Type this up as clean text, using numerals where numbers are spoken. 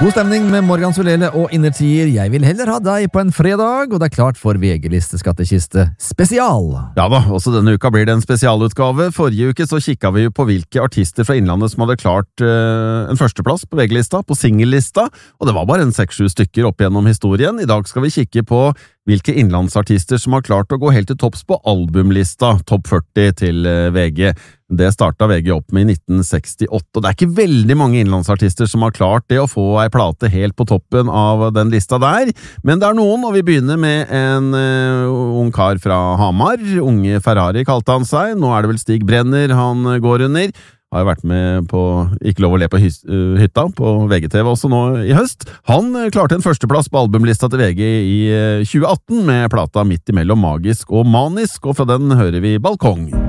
God stemning med Morgan Solele og Innertier. Jeg vil heller ha deg på en fredag, og det er klart for VG-liste skattkiste spesial. Ja da, også denne uka blir det en spesialutgave. Forrige uke så kikket vi på hvilke artister fra Innlandet som hadde klart en førsteplass på VG-lista, på singellista, og det var bare en 6-7 stykker opp gjennom historien. I dag skal vi kikke på hvilke innlandsartister som har klart å gå helt til topps på albumlista, topp 40 til VG. Det startet VG opp med i 1968, og det er ikke veldig mange innlandsartister som har klart det å få ei plate helt på toppen av den lista der, men det er noen, og vi begynner med en ung kar fra Hamar. Unge Ferrari kalte han seg. Nå er det vel Stig Brenner han går under. Har jo vært med på Ikke lov å le på hytta på VGTV også nå i høst. Han klarte en førsteplass på albumlista til VG i 2018 med plata Midt imellom magisk og manisk, og fra den hører vi Balkong.